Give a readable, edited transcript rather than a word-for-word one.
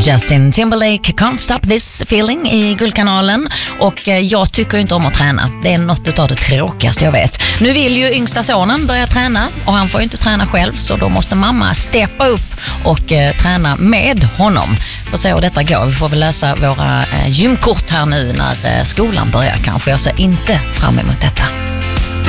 Justin Timberlake, Can't Stop This Feeling i Guldkanalen. Och jag tycker inte om att träna. Det är något av det tråkigaste jag vet. Nu vill ju yngsta sonen börja träna och han får ju inte träna själv, så då måste mamma steppa upp och träna med honom. Får se hur detta går. Vi får väl lösa våra gymkort här nu när skolan börjar kanske. Jag ser inte fram emot detta.